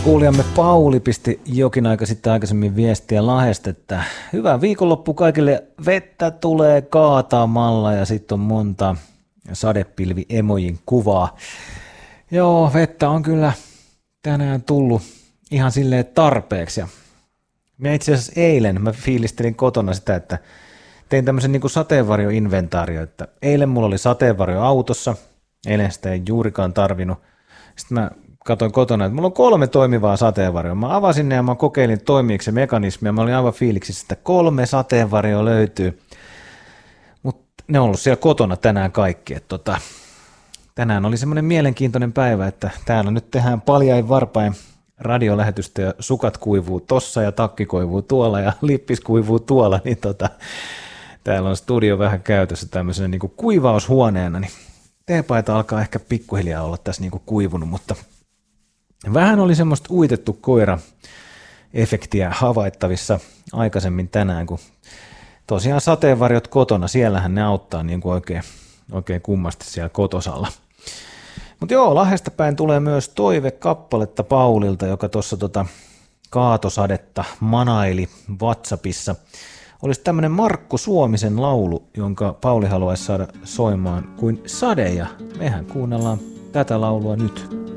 Kuulijamme Pauli pisti jokin aika sitten aikaisemmin viestiä Lahdesta, että hyvää viikonloppu kaikille, vettä tulee kaatamalla ja sitten on monta sadepilvi-emojin kuvaa. Joo, vettä on kyllä tänään tullut ihan silleen tarpeeksi. Minä itse asiassa eilen mä fiilistelin kotona sitä, että tein tämmöisen niin kuin sateenvarjoinventaario, että eilen mulla oli sateenvarjo autossa, eilen sitä ei juurikaan tarvinnut. Sitten mä katsoin kotona, että mulla on 3 toimivaa sateenvarjoa. Mä avasin ne ja mä kokeilin toimiiko se mekanismi ja mä olin aivan fiiliksissä, että 3 sateenvarjoa löytyy. Mutta ne on ollut siellä kotona tänään kaikki. Tänään oli semmoinen mielenkiintoinen päivä, että täällä nyt tehdään paljain varpain radiolähetystä ja sukat kuivuu tossa ja takki kuivuu tuolla ja lippis kuivuu tuolla, niin täällä on studio vähän käytössä tämmöisenä niin kuin kuivaushuoneena, niin teepaita alkaa ehkä pikkuhiljaa olla tässä niin kuin kuivunut, mutta vähän oli semmoista uitettu koira-efektiä havaittavissa aikaisemmin tänään, kun tosiaan sateenvarjot kotona, siellähän ne auttaa niin kuin oikein kummasti siellä kotosalla. Mutta joo, Lahdesta päin tulee myös toivekappaletta Paulilta, joka tuossa kaatosadetta manaili WhatsAppissa. Olisi tämmöinen Markku Suomisen laulu, jonka Pauli haluaisi saada soimaan kuin sade, ja mehän kuunnellaan tätä laulua nyt.